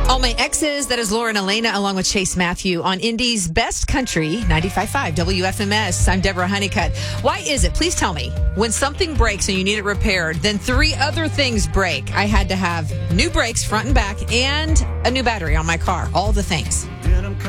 All My Exes, that is Laura and Elena, along with Chase Matthew on Indy's Best Country, 95.5 WFMS. I'm Deborah Honeycutt. Why is it, please tell me, when something breaks and you need it repaired, then three other things break? I had to have new brakes, front and back, and a new battery on my car. All the things.